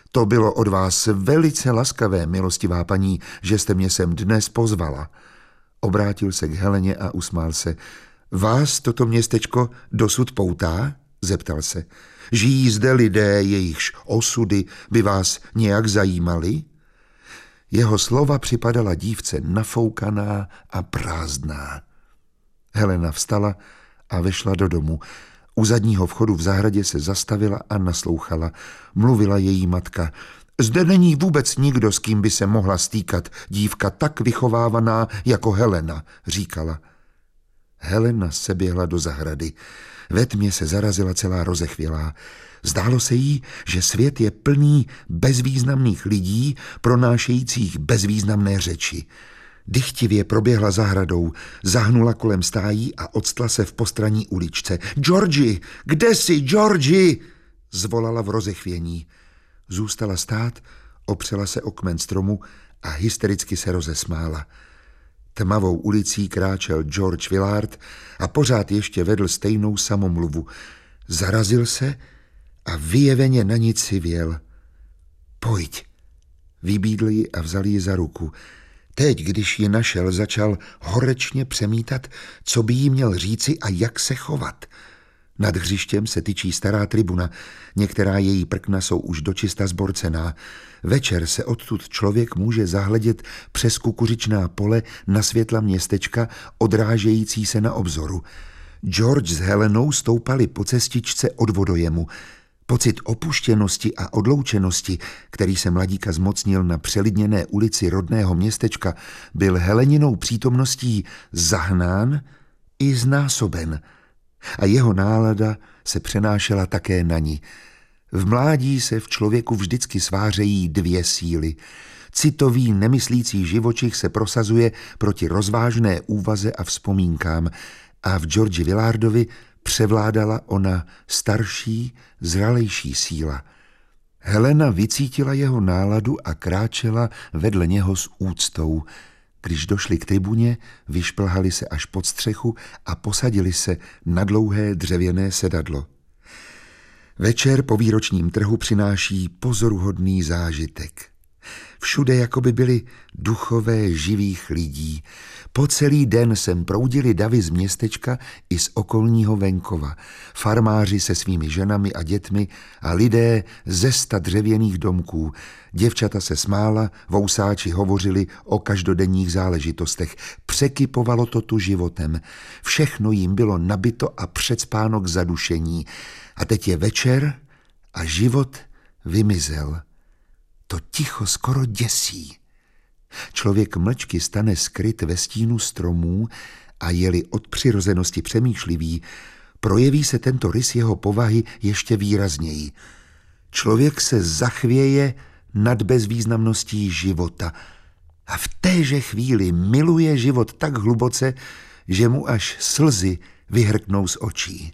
To bylo od vás velice laskavé, milostivá paní, že jste mě sem dnes pozvala. Obrátil se k Heleně a usmál se. Vás toto městečko dosud poutá? Zeptal se. Žijí zde lidé, jejichž osudy by vás nějak zajímaly? Jeho slova připadala dívce nafoukaná a prázdná. Helena vstala a vešla do domu. U zadního vchodu v zahradě se zastavila a naslouchala. Mluvila její matka. Zde není vůbec nikdo, s kým by se mohla stýkat dívka tak vychovávaná jako Helena, říkala. Helena se běhla do zahrady. Ve tmě se zarazila celá rozechvělá. Zdálo se jí, že svět je plný bezvýznamných lidí, pronášejících bezvýznamné řeči. Dychtivě proběhla zahradou, zahnula kolem stájí a octla se v postranní uličce. Georgi, kde jsi, Georgi? Zvolala v rozechvění. Zůstala stát, opřela se o kmen stromu a hystericky se rozesmála. Tmavou ulicí kráčel George Willard a pořád ještě vedl stejnou samomluvu. Zarazil se a vyjeveně na nic si věl. Pojď, vybídl ji a vzal ji za ruku. Teď, když ji našel, začal horečně přemítat, co by jí měl říci a jak se chovat. Nad hřištěm se tyčí stará tribuna, některá její prkna jsou už dočista zborcená. Večer se odtud člověk může zahledět přes kukuřičná pole na světla městečka odrážející se na obzoru. George s Helenou stoupali po cestičce od vodojemu. Pocit opuštěnosti a odloučenosti, který se mladíka zmocnil na přelidněné ulici rodného městečka, byl Heleninou přítomností zahnán i znásoben. A jeho nálada se přenášela také na ni. V mládí se v člověku vždycky svářejí dvě síly. Citový, nemyslící živočich se prosazuje proti rozvážné úvaze a vzpomínkám a v Georgi Willardovi převládala ona starší, zralejší síla. Helena vycítila jeho náladu a kráčela vedle něho s úctou. Když došli k tribuně, vyšplhali se až pod střechu a posadili se na dlouhé dřevěné sedadlo. Večer po výročním trhu přináší pozoruhodný zážitek. Všude jakoby byly duchové živých lidí. Po celý den sem proudili davy z městečka i z okolního venkova. Farmáři se svými ženami a dětmi a lidé ze 100 dřevěných domků. Děvčata se smála, vousáči hovořili o každodenních záležitostech. Překypovalo to tu životem. Všechno jim bylo nabito a předspáno k zadušení. A teď je večer a život vymizel. To ticho skoro děsí. Člověk mlčky stane skryt ve stínu stromů a je-li od přirozenosti přemýšlivý, projeví se tento rys jeho povahy ještě výrazněji. Člověk se zachvěje nad bezvýznamností života a v téže chvíli miluje život tak hluboce, že mu až slzy vyhrknou z očí.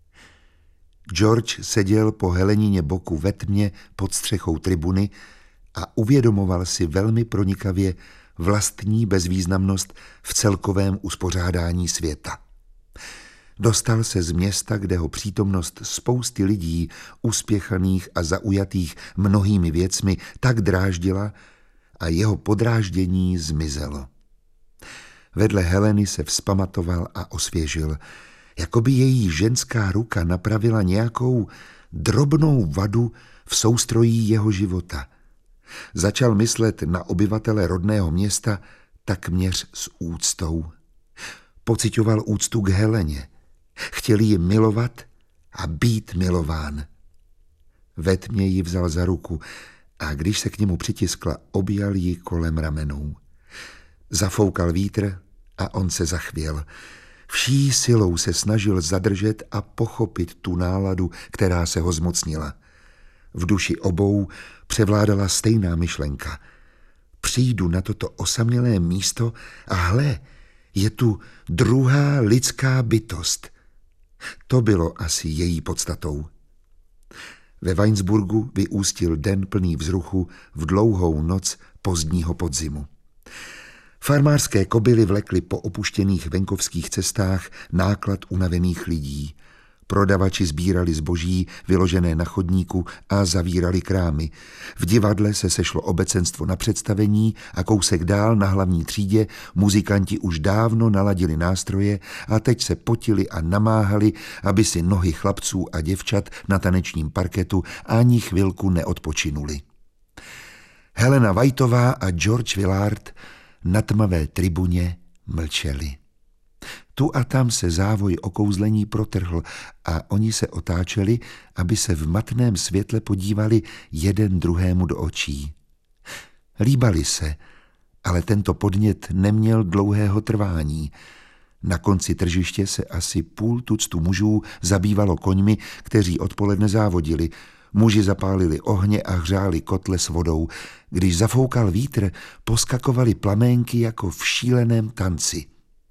George seděl po Helenině boku ve tmě pod střechou tribuny a uvědomoval si velmi pronikavě vlastní bezvýznamnost v celkovém uspořádání světa. Dostal se z města, kde ho přítomnost spousty lidí, uspěchaných a zaujatých mnohými věcmi, tak dráždila a jeho podráždění zmizelo. Vedle Heleny se vzpamatoval a osvěžil, jako by její ženská ruka napravila nějakou drobnou vadu v soustrojí jeho života. Začal myslet na obyvatele rodného města takměř s úctou. Pociťoval úctu k Heleně. Chtěl ji milovat a být milován. Ve tmě ji vzal za ruku a když se k němu přitiskla, objal ji kolem ramenů. Zafoukal vítr a on se zachvěl. Vší silou se snažil zadržet a pochopit tu náladu, která se ho zmocnila. V duši obou převládala stejná myšlenka. Přijdu na toto osamělé místo a hle, je tu druhá lidská bytost. To bylo asi její podstatou. Ve Weinsburgu vyústil den plný vzruchu v dlouhou noc pozdního podzimu. Farmářské kobily vlekly po opuštěných venkovských cestách náklad unavených lidí. Prodavači sbírali zboží vyložené na chodníku a zavírali krámy. V divadle se sešlo obecenstvo na představení a kousek dál na hlavní třídě muzikanti už dávno naladili nástroje a teď se potili a namáhali, aby si nohy chlapců a děvčat na tanečním parketu ani chvilku neodpočinuli. Helena Whiteová a George Willard na tmavé tribuně mlčeli. Tu a tam se závoj okouzlení protrhl a oni se otáčeli, aby se v matném světle podívali jeden druhému do očí. Líbali se, ale tento podnět neměl dlouhého trvání. Na konci tržiště se asi 50 mužů zabývalo koňmi, kteří odpoledne závodili. Muži zapálili ohně a hřáli kotle s vodou. Když zafoukal vítr, poskakovali plaménky jako v šíleném tanci.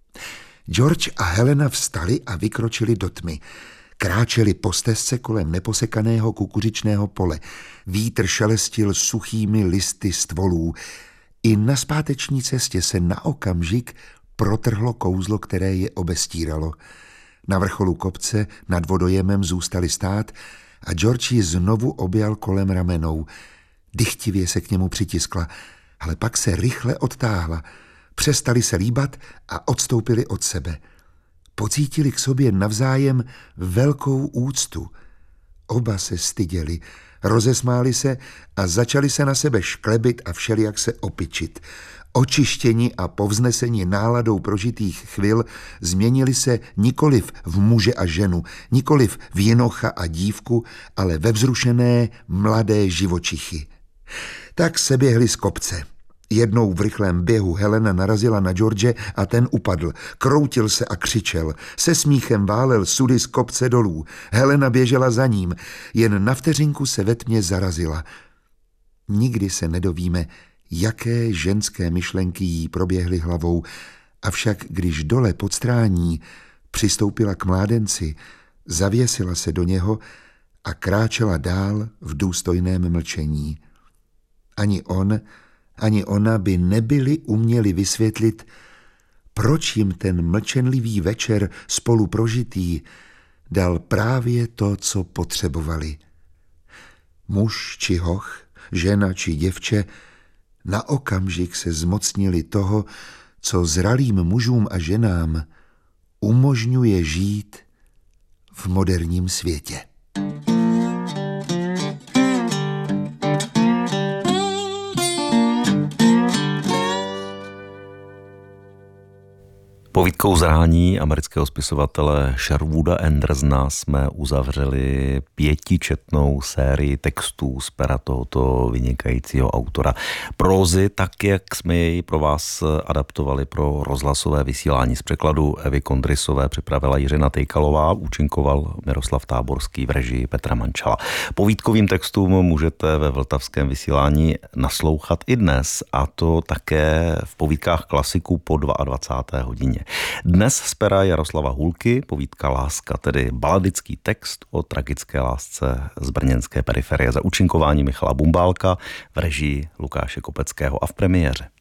George a Helena vstali a vykročili do tmy. Kráčeli po stezce kolem neposekaného kukuřičného pole. Vítr šelestil suchými listy stvolů. I na zpáteční cestě se na okamžik protrhlo kouzlo, které je obestíralo. Na vrcholu kopce nad vodojemem zůstali stát a George ji znovu objal kolem ramenou. Dychtivě se k němu přitiskla, ale pak se rychle odtáhla. Přestali se líbat a odstoupili od sebe. Pocítili k sobě navzájem velkou úctu. Oba se styděli, rozesmáli se a začali se na sebe šklebit a všelijak se opičit. Očištěni a povzneseni náladou prožitých chvil změnili se nikoliv v muže a ženu, nikoliv v jinocha a dívku, ale ve vzrušené mladé živočichy. Tak se běhli z kopce. Jednou v rychlém běhu Helena narazila na George a ten upadl. Kroutil se a křičel. Se smíchem válel sudy z kopce dolů. Helena běžela za ním. Jen na vteřinku se ve tmě zarazila. Nikdy se nedovíme, jaké ženské myšlenky jí proběhly hlavou. Avšak když dole pod strání přistoupila k mládenci, zavěsila se do něho a kráčela dál v důstojném mlčení. Ani on, ani ona by nebyli uměli vysvětlit, proč jim ten mlčenlivý večer spolu prožitý dal právě to, co potřebovali. Muž či hoch, žena či děvče na okamžik se zmocnili toho, co zralým mužům a ženám umožňuje žít v moderním světě. Povídkou Zrání amerického spisovatele Sherwooda Andersona jsme uzavřeli 5četnou sérii textů z pera tohoto vynikajícího autora prózy, tak jak jsme jej pro vás adaptovali pro rozhlasové vysílání. Z překladu Evy Kondrysové připravila Jiřina Tejkalová, účinkoval Miroslav Táborský v režii Petra Mančala. Povídkovým textům můžete ve vltavském vysílání naslouchat i dnes, a to také v povídkách klasiků po 22. hodině. Dnes z pera Jaroslava Hůlky povídka Láska, tedy baladický text o tragické lásce z brněnské periferie za účinkování Michala Bumbálka v režii Lukáše Kopeckého a v premiéře.